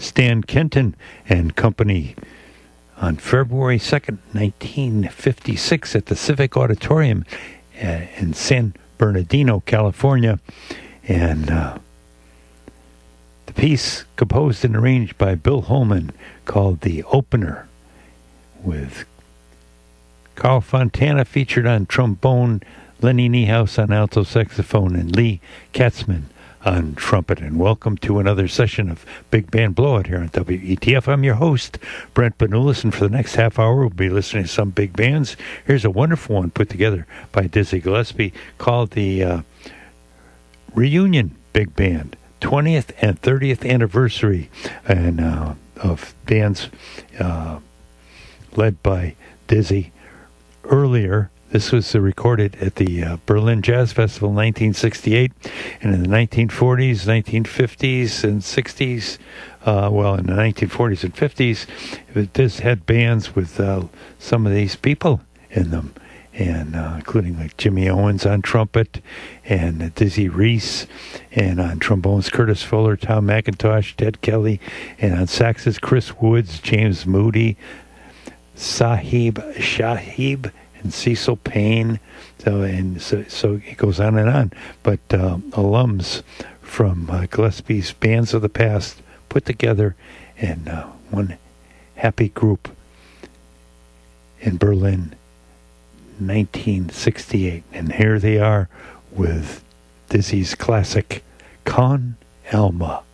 Stan Kenton and Company on February 2nd, 1956 at the Civic Auditorium in San Bernardino, California. And the piece composed and arranged by Bill Holman called The Opener, with Carl Fontana featured on trombone, Lenny Niehaus on alto saxophone, and Lee Katzman on trumpet. And welcome to another session of Big Band Blowout here on WETF. I'm your host, Brent Benulis, and for the next half hour we'll be listening to some big bands. Here's a wonderful one put together by Dizzy Gillespie called the Reunion Big Band, 20th and 30th anniversary, and of bands led by Dizzy. Earlier, this was recorded at the Berlin Jazz Festival in 1968, and in the 1940s, 1950s, and 60s, in the 1940s and 50s, this had bands with some of these people in them, and including like Jimmy Owens on trumpet, and Dizzy Reese, and on trombones Curtis Fuller, Tom McIntosh, Ted Kelly, and on saxes Chris Woods, James Moody, Sahib Shahib, and Cecil Payne. So it goes on and on. But alums from Gillespie's bands of the past put together in one happy group in Berlin, 1968. And here they are with Dizzy's classic Con Alma.